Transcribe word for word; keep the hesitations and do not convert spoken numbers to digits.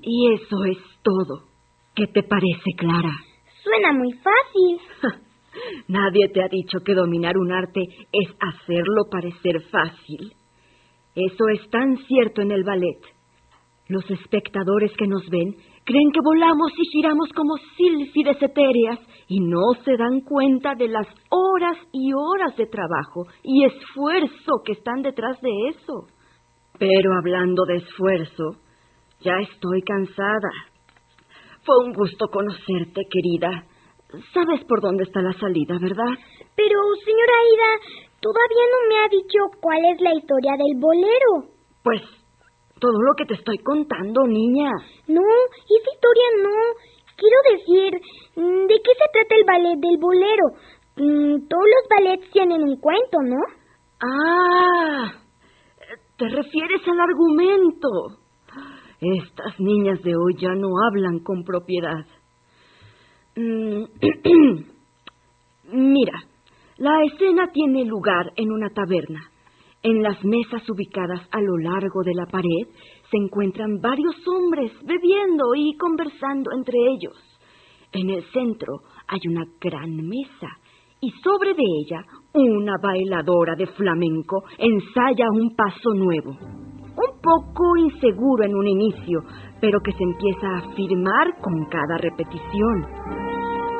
Y eso es todo. ¿Qué te parece, Clara? Suena muy fácil. Nadie te ha dicho que dominar un arte es hacerlo parecer fácil. Eso es tan cierto en el ballet. Los espectadores que nos ven creen que volamos y giramos como sílfides etéreas y no se dan cuenta de las horas y horas de trabajo y esfuerzo que están detrás de eso. Pero hablando de esfuerzo, ya estoy cansada. Fue un gusto conocerte, querida. Sabes por dónde está la salida, ¿verdad? Pero, señora Aida, todavía no me ha dicho cuál es la historia del bolero. Pues, todo lo que te estoy contando, niña. No, esa historia no. Quiero decir, ¿de qué se trata el ballet del bolero? Todos los ballets tienen un cuento, ¿no? Ah, te refieres al argumento. Estas niñas de hoy ya no hablan con propiedad. Mira, la escena tiene lugar en una taberna. En las mesas ubicadas a lo largo de la pared se encuentran varios hombres bebiendo y conversando entre ellos. En el centro hay una gran mesa y sobre de ella una bailadora de flamenco ensaya un paso nuevo. Un poco inseguro en un inicio, pero que se empieza a afirmar con cada repetición.